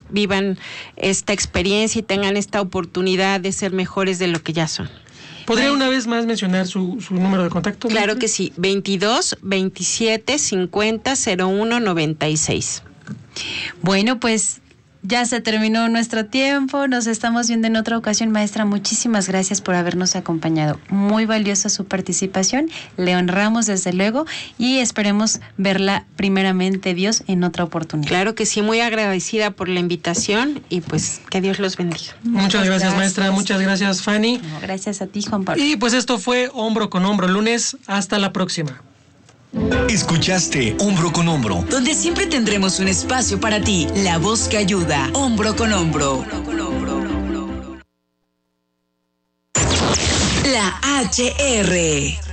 vivan esta experiencia y tengan esta oportunidad de ser mejores de lo que ya son. ¿Podría una vez más mencionar su número de contacto? Claro que sí, 22 27 50 01 96. Bueno, pues ya se terminó nuestro tiempo, nos estamos viendo en otra ocasión. Maestra, muchísimas gracias por habernos acompañado. Muy valiosa su participación, le honramos desde luego y esperemos verla primeramente Dios en otra oportunidad. Claro que sí, muy agradecida por la invitación y pues que Dios los bendiga. Muchas gracias, maestra, muchas gracias, Fanny. No, gracias a ti, Juan Pablo. Y pues esto fue Hombro con Hombro, lunes, hasta la próxima. Escuchaste Hombro con Hombro, donde siempre tendremos un espacio para ti, la voz que ayuda, Hombro con Hombro. La HR.